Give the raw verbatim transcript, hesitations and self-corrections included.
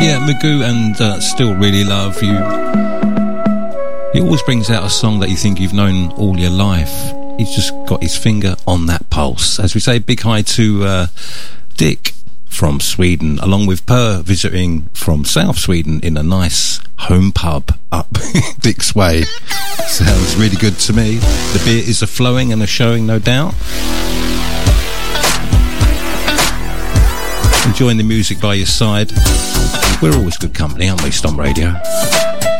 Yeah, Magoo and uh, Still Really Love You. He always brings out a song that you think you've known all your life. He's just got his finger on that pulse. As we say, big hi to uh, Dick from Sweden, along with Per visiting from South Sweden in a nice home pub up Dick's Way. Sounds really good to me. The beer is a flowing and a showing, no doubt. Enjoying the music by your side. We're always good company, aren't we, Stomp Radio?